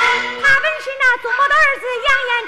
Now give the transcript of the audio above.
他本是那祖母的儿子，杨延